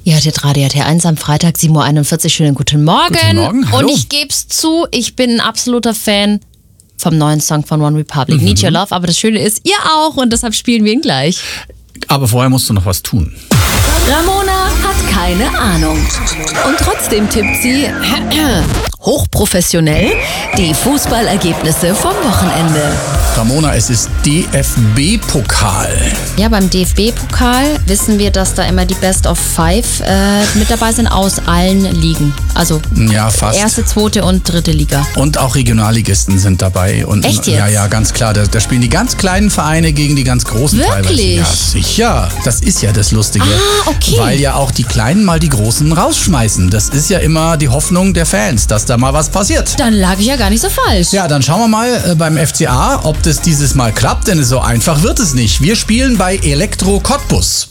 Ihr hört Radio RT1 am Freitag, 7.41 Uhr. Schönen guten Morgen. Guten Morgen, hallo. Und ich geb's zu, ich bin ein absoluter Fan vom neuen Song von One Republic, Need Your Love. Aber das Schöne ist, ihr auch und deshalb spielen wir ihn gleich. Aber vorher musst du noch was tun. Ramona hat keine Ahnung. Und trotzdem tippt sie hochprofessionell die Fußballergebnisse vom Wochenende. Ramona, es ist DFB-Pokal. Ja, beim DFB-Pokal wissen wir, dass da immer die Best of Five mit dabei sind aus allen Ligen. Also Ja, fast. erste, zweite und dritte Liga. Und auch Regionalligisten sind dabei. Und, Echt jetzt? Ja, ganz klar. Da spielen die ganz kleinen Vereine gegen die ganz großen Wirklich? teilweise. Ja, sicher. Das ist ja das Lustige. Ah, okay. Weil ja auch die Kleinen mal die Großen rausschmeißen. Das ist ja immer die Hoffnung der Fans, dass da mal was passiert. Dann lag ich ja gar nicht so falsch. Ja, dann schauen wir mal beim FCA, ob das dieses Mal klappt, denn so einfach wird es nicht. Wir spielen bei Elektro Cottbus.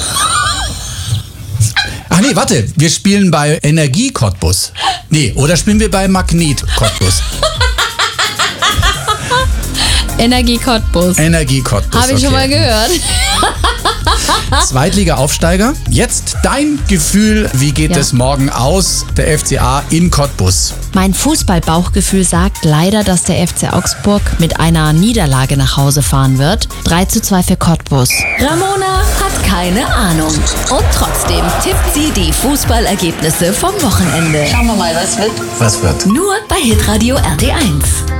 Ach nee, warte, wir spielen bei Energie Cottbus. Nee, oder spielen wir bei Magnet Cottbus? Energie Cottbus. Energie Cottbus. Habe ich schon mal gehört. Zweitliga-Aufsteiger. Jetzt dein Gefühl, wie geht es morgen aus, der FCA in Cottbus? Mein Fußballbauchgefühl sagt leider, dass der FC Augsburg mit einer Niederlage nach Hause fahren wird. 3:2 für Cottbus. Ramona hat keine Ahnung. Und trotzdem tippt sie die Fußballergebnisse vom Wochenende. Schauen wir mal, was wird. Was wird? Nur bei Hitradio RT1.